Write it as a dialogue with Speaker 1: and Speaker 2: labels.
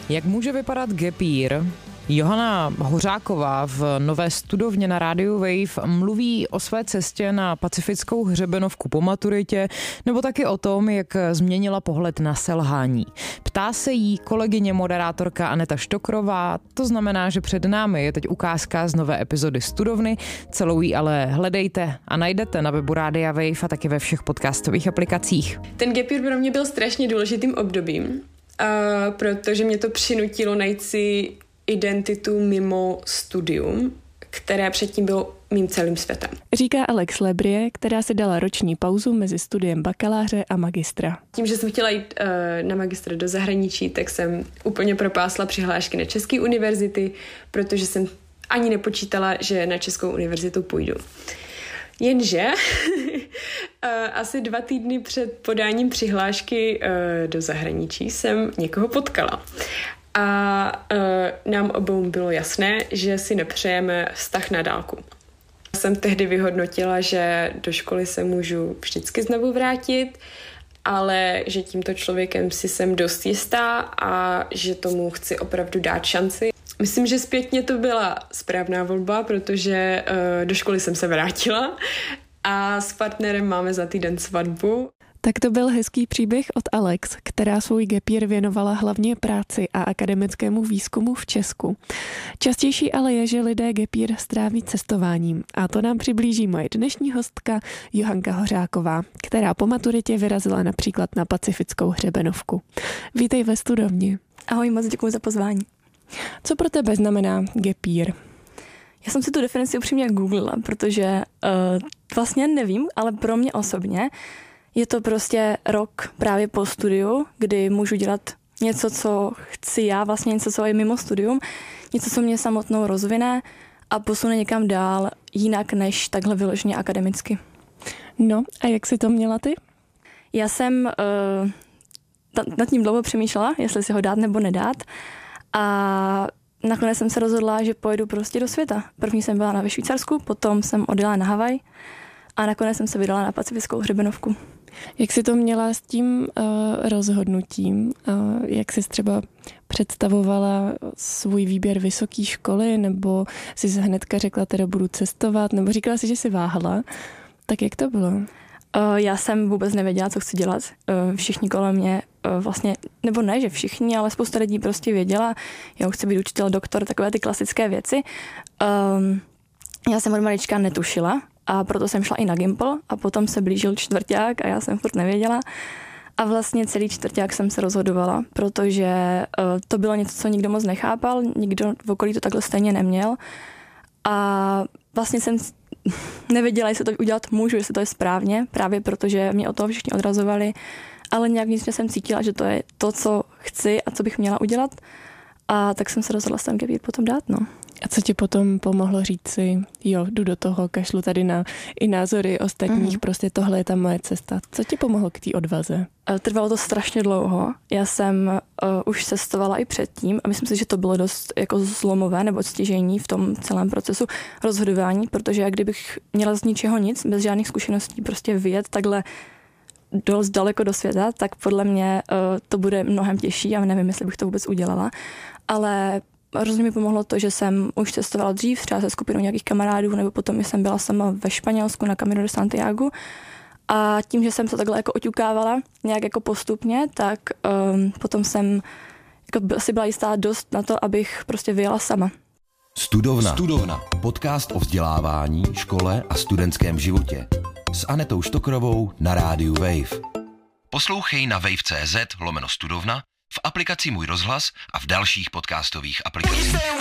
Speaker 1: Jak může vypadat gap year? Johana Hořáková v Nové studovně na rádiu Wave mluví o své cestě na pacifickou hřebenovku po maturitě, nebo taky o tom, jak změnila pohled na selhání. Ptá se jí kolegyně moderátorka Aneta Štokrová, to znamená, že před námi je teď ukázka z nové epizody Studovny, celou ji ale hledejte a najdete na webu Rádia Wave a taky ve všech podcastových aplikacích.
Speaker 2: Ten gap year pro mě byl strašně důležitým obdobím, protože mě to přinutilo najít si identitu mimo studium, které předtím bylo mým celým světem.
Speaker 3: Říká Alex Lebrie, která si dala roční pauzu mezi studiem bakaláře a magistra.
Speaker 2: Tím, že jsem chtěla jít na magistra do zahraničí, tak jsem úplně propásla přihlášky na české univerzity, protože jsem ani nepočítala, že na českou univerzitu půjdu. Jenže asi 2 týdny před podáním přihlášky do zahraničí jsem někoho potkala. A nám obou bylo jasné, že si nepřejeme vztah na dálku. Jsem tehdy vyhodnotila, že do školy se můžu vždycky znovu vrátit, ale že tímto člověkem si jsem dost jistá a že tomu chci opravdu dát šanci. Myslím, že zpětně to byla správná volba, protože do školy jsem se vrátila a s partnerem máme za týden svatbu.
Speaker 3: Tak to byl hezký příběh od Alex, která svůj gap year věnovala hlavně práci a akademickému výzkumu v Česku. Častější ale je, že lidé gap year stráví cestováním a to nám přiblíží moje dnešní hostka Johanka Hořáková, která po maturitě vyrazila například na pacifickou hřebenovku. Vítej ve studovně.
Speaker 4: Ahoj, moc děkuji za pozvání.
Speaker 3: Co pro tebe znamená gap year?
Speaker 4: Já jsem si tu definici upřímně googlila, protože vlastně nevím, ale pro mě osobně je to prostě rok právě po studiu, kdy můžu dělat něco, co chci já, vlastně něco, co je mimo studium, něco, co mě samotnou rozvine a posune někam dál, jinak než takhle vyloženě akademicky.
Speaker 3: No a jak jsi to měla ty?
Speaker 4: Já jsem nad tím dlouho přemýšlela, jestli si ho dát nebo nedát a nakonec jsem se rozhodla, že pojedu prostě do světa. První jsem byla ve Švýcarsku, potom jsem odjela na Havaj a nakonec jsem se vydala na pacifickou hřebenovku.
Speaker 3: Jak jsi to měla s tím rozhodnutím? Jak jsi třeba představovala svůj výběr vysoké školy, nebo jsi hnedka řekla, teda budu cestovat, nebo říkala jsi, že jsi váhala? Tak jak to bylo?
Speaker 4: Já jsem vůbec nevěděla, co chci dělat. Všichni kolem mě vlastně, nebo ne, že všichni, ale spousta lidí prostě věděla, já chci být učitel, doktor, takové ty klasické věci. Já jsem od malička netušila, a proto jsem šla i na Gimpl a potom se blížil čtvrťák a já jsem furt nevěděla. A vlastně celý čtvrťák jsem se rozhodovala, protože to bylo něco, co nikdo moc nechápal, nikdo v okolí to takhle stejně neměl. A vlastně jsem nevěděla, jestli to udělat můžu, jestli to je správně, právě protože mě od toho všichni odrazovali, ale nějak vnitřně jsem cítila, že to je to, co chci a co bych měla udělat. A tak jsem se rozhodla ten gap year potom dát, no.
Speaker 3: A co ti potom pomohlo říct si, jo, jdu do toho, kašlu tady na i názory ostatních, prostě tohle je ta moje cesta. Co ti pomohlo k té odvaze?
Speaker 4: Trvalo to strašně dlouho. Já jsem už cestovala i předtím a myslím si, že to bylo dost jako zlomové nebo stěžejní v tom celém procesu rozhodování, protože jak kdybych měla z ničeho nic, bez žádných zkušeností prostě vyjet takhle dost daleko do světa, tak podle mě to bude mnohem těžší a nevím, jestli bych to vůbec udělala. Ale hrozně mi pomohlo to, že jsem už cestovala dřív, třeba se skupinou nějakých kamarádů, nebo potom jsem byla sama ve Španělsku na Camino de Santiago. A tím, že jsem se takhle jako oťukávala nějak jako postupně, tak potom jsem jako asi byla jistá dost na to, abych prostě vyjela sama.
Speaker 5: Studovna. Podcast o vzdělávání, škole a studentském životě. S Anetou Štokrovou na rádiu Wave. Poslouchej na wave.cz/studovna, v aplikaci Můj rozhlas a v dalších podcastových aplikacích.